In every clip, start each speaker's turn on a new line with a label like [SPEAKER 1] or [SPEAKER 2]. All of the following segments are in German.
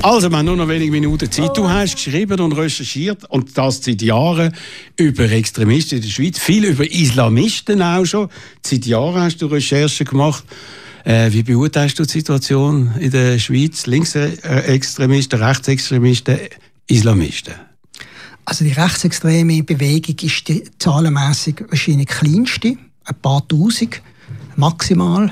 [SPEAKER 1] Also, wir haben nur noch wenige Minuten Zeit. Du hast geschrieben und recherchiert, und das seit Jahren, über Extremisten in der Schweiz, viel über Islamisten auch schon. Seit Jahren hast du Recherchen gemacht. Wie beurteilst du die Situation in der Schweiz? Linksextremisten, Rechtsextremisten, Islamisten?
[SPEAKER 2] Also die rechtsextreme Bewegung ist die zahlenmässig wahrscheinlich kleinste, ein paar Tausend maximal.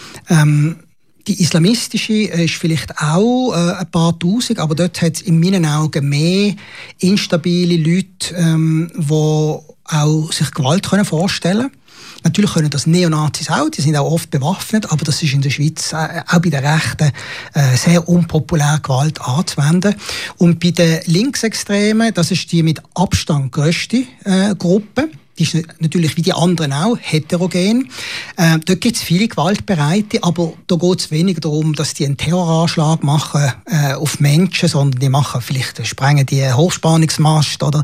[SPEAKER 2] Die islamistische ist vielleicht auch ein paar Tausend, aber dort hat es in meinen Augen mehr instabile Leute, die auch sich Gewalt vorstellen können. Natürlich können das Neonazis auch, die sind auch oft bewaffnet, aber das ist in der Schweiz auch bei den Rechten sehr unpopulär, Gewalt anzuwenden. Und bei den Linksextremen, das ist die mit Abstand grösste Gruppe. Die ist natürlich wie die anderen auch heterogen. Dort gibt es viele Gewaltbereite, aber da geht es weniger darum, dass die einen Terroranschlag machen auf Menschen, sondern die machen vielleicht, sprengen die Hochspannungsmast oder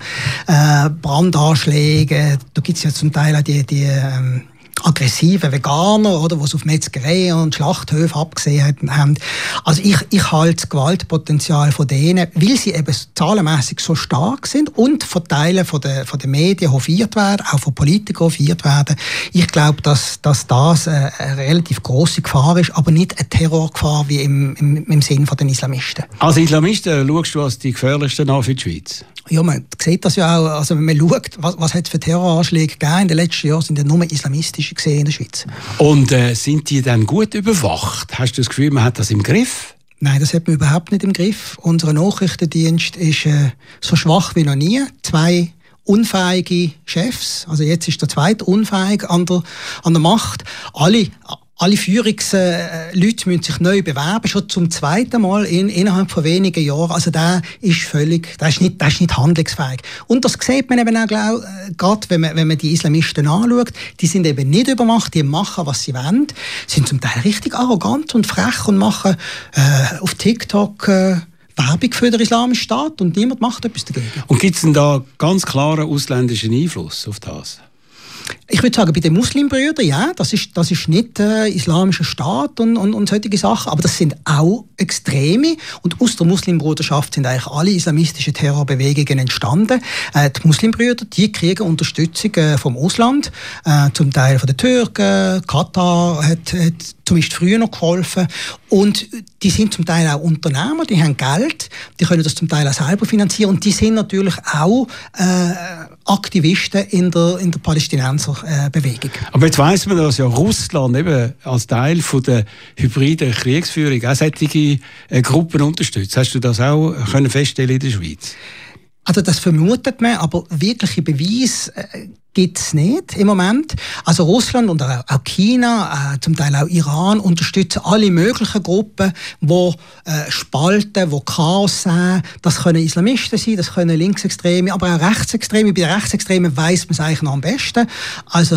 [SPEAKER 2] Brandanschläge. Da gibt es ja zum Teil auch die aggressiven Veganer, oder, die es auf Metzgerei und Schlachthöfe abgesehen haben. Also ich halte das Gewaltpotenzial von denen, weil sie eben zahlenmässig so stark sind und von Teilen von den Medien hofiert werden, auch von Politikern hofiert werden. Ich glaube, dass das eine relativ grosse Gefahr ist, aber nicht eine Terrorgefahr wie im Sinn von den Islamisten.
[SPEAKER 1] Als Islamisten schaust du als die gefährlichsten an für die Schweiz?
[SPEAKER 2] Ja, man sieht das ja auch, also wenn man schaut, was hat es für Terroranschläge gegeben in den letzten Jahren, sind ja nur islamistische gesehen in der Schweiz.
[SPEAKER 1] Und sind die dann gut überwacht? Hast du das Gefühl, man hat das im Griff?
[SPEAKER 2] Nein, das hat man überhaupt nicht im Griff. Unser Nachrichtendienst ist so schwach wie noch nie. 2 unfähige Chefs, also jetzt ist der zweite unfähig an der Macht. Alle Führungsleute müssen sich neu bewerben, schon zum zweiten Mal innerhalb von wenigen Jahren. Also der ist nicht handlungsfähig. Und das sieht man eben auch, gerade wenn man die Islamisten anschaut, die sind eben nicht überwacht, die machen, was sie wollen, sind zum Teil richtig arrogant und frech und machen auf TikTok Werbung für den Islamischen Staat und niemand macht etwas dagegen.
[SPEAKER 1] Und gibt es denn da ganz klaren ausländischen Einfluss auf das?
[SPEAKER 2] Ich würde sagen, bei den Muslimbrüdern, ja, das ist nicht islamischer Staat und solche Sachen, aber das sind auch Extreme. Und aus der Muslimbruderschaft sind eigentlich alle islamistischen Terrorbewegungen entstanden. Die Muslimbrüder, die kriegen Unterstützung vom Ausland, zum Teil von den Türken. Katar hat zumindest früher noch geholfen. Und die sind zum Teil auch Unternehmer, die haben Geld, die können das zum Teil auch selber finanzieren. Und die sind natürlich auch Aktivisten in der Palästinenserbewegung.
[SPEAKER 1] Aber jetzt weiss man, dass ja Russland eben als Teil von der hybriden Kriegsführung auch solche Gruppen unterstützt. Hast du das auch können feststellen in der Schweiz?
[SPEAKER 2] Also das vermutet man, aber wirkliche Beweise gibt es nicht im Moment. Also Russland und auch China, zum Teil auch Iran, unterstützen alle möglichen Gruppen, die spalten, die Chaos sehen. Das können Islamisten sein, das können Linksextreme, aber auch Rechtsextreme. Bei den Rechtsextremen weiss man es eigentlich noch am besten. Also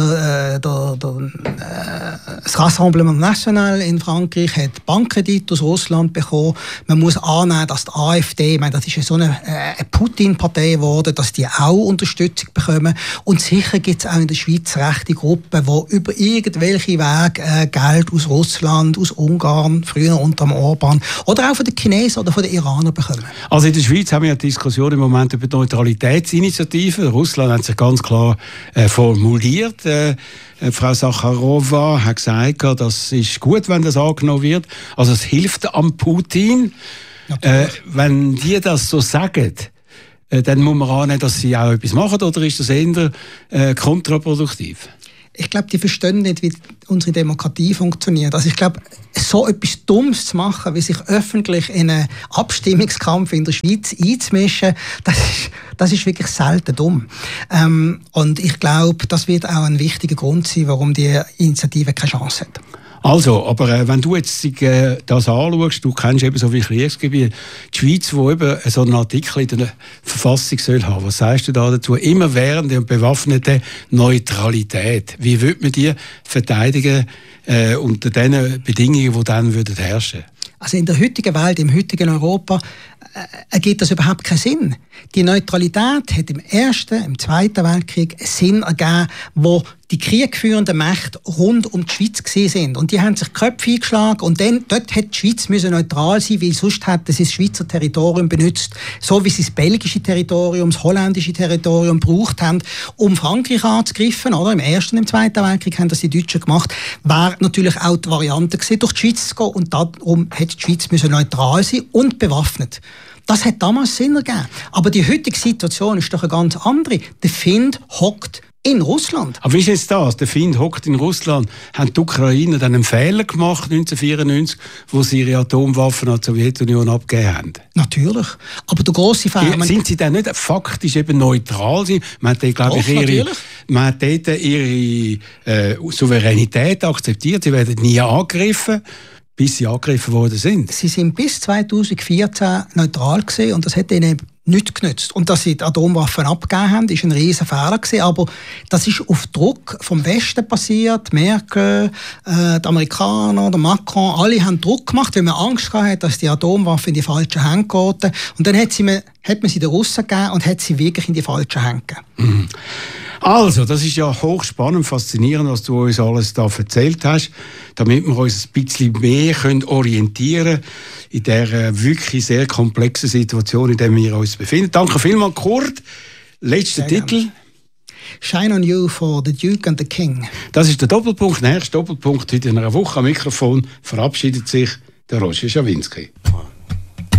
[SPEAKER 2] das Rassemblement National in Frankreich hat Bankkredit aus Russland bekommen. Man muss annehmen, dass die AfD, ich meine, das ist ja so eine Putin-Partei geworden, dass die auch Unterstützung bekommen. Und sicher gibt es auch in der Schweiz rechte Gruppen, die über irgendwelche Wege Geld aus Russland, aus Ungarn, früher unter dem Orban, oder auch von den Chinesen oder von den Iranern bekommen.
[SPEAKER 1] Also in der Schweiz haben wir ja Diskussion im Moment über die Neutralitätsinitiative. Russland hat sich ganz klar formuliert. Frau Sacharowa hat gesagt, das ist gut, wenn das angenommen wird. Also es hilft am Putin. Wenn die das so sagen, dann muss man annehmen, dass sie auch etwas machen, oder ist das eher kontraproduktiv?
[SPEAKER 2] Ich glaube, die verstehen nicht, wie unsere Demokratie funktioniert. Also ich glaube, so etwas Dummes zu machen, wie sich öffentlich in einen Abstimmungskampf in der Schweiz einzumischen, das ist wirklich selten dumm. Und ich glaube, das wird auch ein wichtiger Grund sein, warum die Initiative keine Chance hat.
[SPEAKER 1] Also, aber wenn du jetzt das anschaust, du kennst eben so wie Kriegsgebiete, die Schweiz, die eben so einen Artikel in der Verfassung soll haben, was sagst du da dazu? Immerwährende und bewaffnete Neutralität. Wie würde man die verteidigen unter den Bedingungen, die dann herrschen würden?
[SPEAKER 2] Also in der heutigen Welt, im heutigen Europa, ergibt das überhaupt keinen Sinn. Die Neutralität hat im Ersten, im Zweiten Weltkrieg einen Sinn ergeben, wo die kriegführenden Mächte rund um die Schweiz gesehen sind. Und die haben sich die Köpfe eingeschlagen und dann, dort hätte die Schweiz müssen neutral sein, weil sonst hätten sie das Schweizer Territorium benutzt, so wie sie das belgische Territorium, das holländische Territorium gebraucht haben, um Frankreich anzugreifen. Oder? Im Ersten und im Zweiten Weltkrieg haben das die Deutschen gemacht. Wäre natürlich auch die Variante gewesen, durch die Schweiz zu gehen. Und darum hätte die Schweiz müssen neutral sein und bewaffnet. Das hat damals Sinn ergeben. Aber die heutige Situation ist doch eine ganz andere. Der Find hockt in Russland.
[SPEAKER 1] Aber wie ist jetzt das? Der Find hockt in Russland. Haben die Ukrainer dann einen Fehler gemacht 1994, wo sie ihre Atomwaffen an die Sowjetunion abgegeben haben?
[SPEAKER 2] Natürlich. Aber der grosse Fehler...
[SPEAKER 1] Sind sie dann nicht faktisch eben neutral? Man hat dort, glaube ich, ihre Souveränität akzeptiert. Sie werden nie angegriffen, bis sie angegriffen worden sind.
[SPEAKER 2] Sie sind bis 2014 neutral gewesen und das hat ihnen nichts genützt. Und dass sie die Atomwaffen abgegeben haben, ist ein riesen Fehler gewesen. Aber das ist auf Druck vom Westen passiert. Merkel, die Amerikaner, der Macron, alle haben Druck gemacht, weil man Angst hatte, dass die Atomwaffen in die falschen Hände gehen. Und dann hat man sie den Russen gegeben und hat sie wirklich in die falschen Hände gegeben.
[SPEAKER 1] Mhm. Also, das ist ja hochspannend, faszinierend, was du uns alles da erzählt hast, damit wir uns ein bisschen mehr orientieren können in dieser wirklich sehr komplexen Situation, in der wir uns befinden. Danke vielmals, Kurt. Letzter Titel.
[SPEAKER 2] Shine on You for the Duke and the King.
[SPEAKER 1] Das ist der Doppelpunkt. Nächster Doppelpunkt heute in einer Woche. Am Mikrofon verabschiedet sich der Roger Schawinski.